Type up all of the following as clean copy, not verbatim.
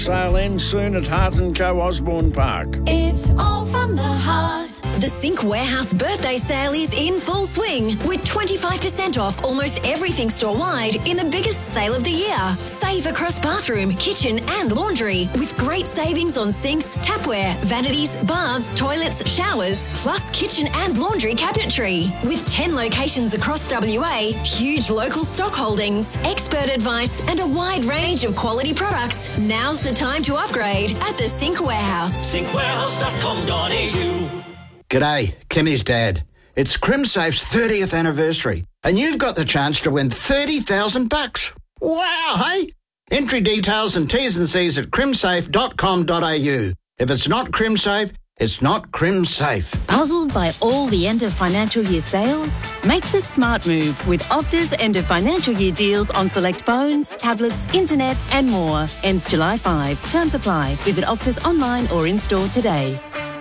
Sale ends soon at Hart & Co Osborne Park. It's all from the heart. The Sync Warehouse birthday sale is in full swing with 25% off almost everything store-wide in the biggest sale of the year. Save across bathroom, kitchen and laundry with great savings on sinks, tapware, vanities, baths, toilets, showers, plus kitchen and laundry cabinetry. With 10 locations across WA, huge local stock holdings, expert advice and a wide range of quality products, now's the time to upgrade at the Sync Warehouse. syncwarehouse.com.au. G'day, Kimmy's dad. It's CrimSafe's 30th anniversary, and you've got the chance to win $30,000. Wow, hey? Entry details and T's and C's at crimsafe.com.au. If it's not CrimSafe, it's not CrimSafe. Puzzled by all the end of financial year sales? Make the smart move with Optus end of financial year deals on select phones, tablets, internet and more. Ends July 5. Terms apply. Visit Optus online or in-store today.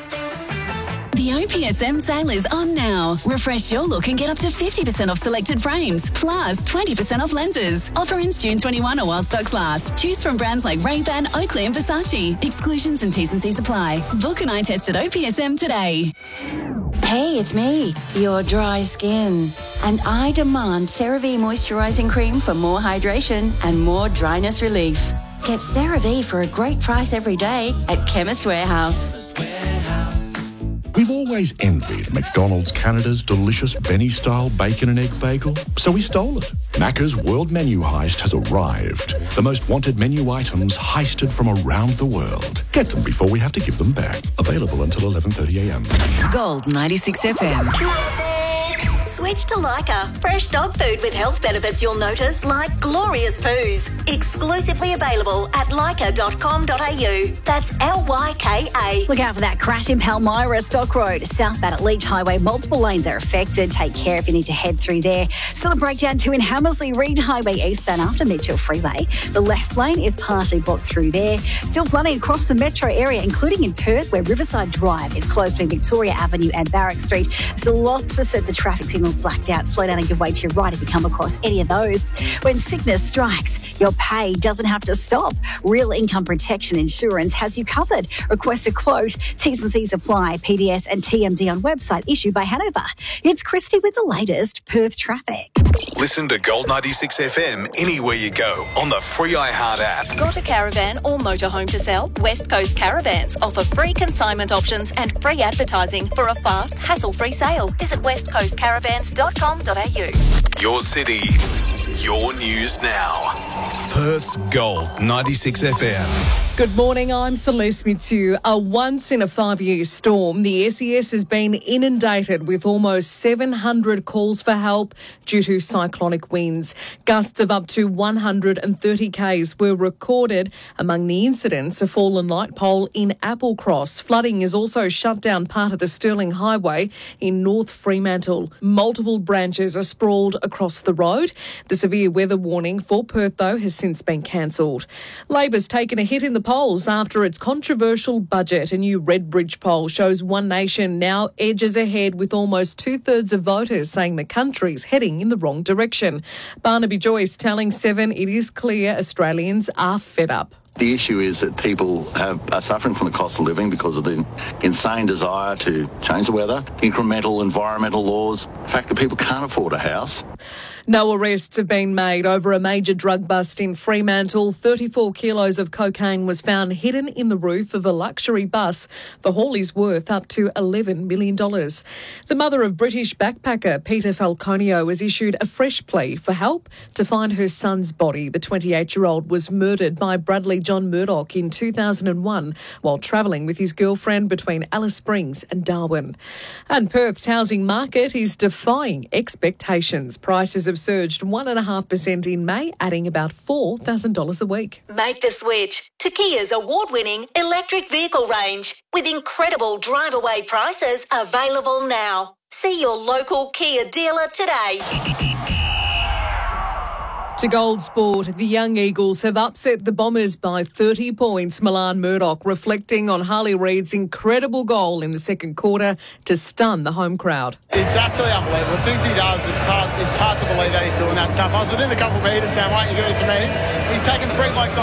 The OPSM sale is on now. Refresh your look and get up to 50% off selected frames, plus 20% off lenses. Offer ends June 21 or while stocks last. Choose from brands like Ray-Ban, Oakley and Versace. Exclusions and T's and C's apply. Book an eye test at OPSM today. Hey, it's me, your dry skin. And I demand CeraVe Moisturising Cream for more hydration and more dryness relief. Get CeraVe for a great price every day at Chemist Warehouse. We've always envied McDonald's Canada's delicious Benny-style bacon and egg bagel, so we stole it. Macca's World Menu Heist has arrived. The most wanted menu items heisted from around the world. Get them before we have to give them back. Available until 11:30am. Gold 96 FM. Switch to Lyca. Fresh dog food with health benefits you'll notice, like glorious poos. Exclusively available at lyca.com.au. That's LYKA. Look out for that crash in Palmyra, Stock Road. Southbound at Leach Highway, multiple lanes are affected. Take care if you need to head through there. Still a breakdown too in Hammersley, Reed Highway eastbound after Mitchell Freeway. The left lane is partially blocked through there. Still flooding across the metro area, including in Perth, where Riverside Drive is closed between Victoria Avenue and Barrack Street. Still lots of sets of traffic signals blacked out. Slow down and give way to your right if you come across any of those. When sickness strikes, your pay doesn't have to stop. Real Income Protection Insurance has you covered. Request a quote. T's and C's apply. PDS and TMD on website issued by Hanover. It's Christy with the latest Perth traffic. Listen to Gold 96 FM anywhere you go on the free iHeart app. Got a caravan or motorhome to sell? West Coast Caravans offer free consignment options and free advertising for a fast, hassle-free sale. Visit westcoastcaravans.com.au. Your city, your news now. Perth's Gold 96 FM. Good morning, I'm Celeste Mitsu. A once-in-a-5-year storm, the SES has been inundated with almost 700 calls for help due to cyclonic winds. Gusts of up to 130 k's were recorded. Among the incidents, a fallen light pole in Applecross. Flooding has also shut down part of the Stirling Highway in North Fremantle. Multiple branches are sprawled across the road. The severe weather warning for Perth, though, has since been cancelled. Labor's taken a hit in the polls after its controversial budget. A new Redbridge poll shows One Nation now edges ahead with almost two-thirds of voters saying the country's heading in the wrong direction. Barnaby Joyce telling Seven it is clear Australians are fed up. The issue is that people are suffering from the cost of living because of the insane desire to change the weather, incremental environmental laws, the fact that people can't afford a house. No arrests have been made over a major drug bust in Fremantle. 34 kilos of cocaine was found hidden in the roof of a luxury bus. The haul is worth up to $11 million. The mother of British backpacker Peter Falconio has issued a fresh plea for help to find her son's body. The 28-year-old was murdered by Bradley John Murdoch in 2001 while travelling with his girlfriend between Alice Springs and Darwin. And Perth's housing market is defying expectations. Prices have surged 1.5% in May, adding about $4,000 a week. Make the switch to Kia's award-winning electric vehicle range with incredible drive-away prices available now. See your local Kia dealer today. To Gold Sport, the Young Eagles have upset the Bombers by 30 points. Milan Murdoch reflecting on Harley Reid's incredible goal in the second quarter to stun the home crowd. It's absolutely unbelievable. The things he does, it's hard to believe that he's doing that stuff. I was within a couple of metres saying, why aren't you giving it to me? He's taken 3 blokes on